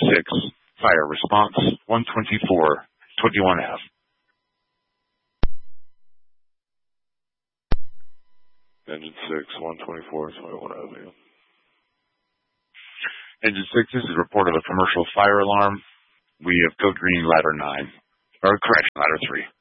6, fire response 124, 21F. Engine 6, 124, 21F. Yeah. Engine 6, this is a report of a commercial fire alarm. We have code green ladder 9. Or correction, ladder 3.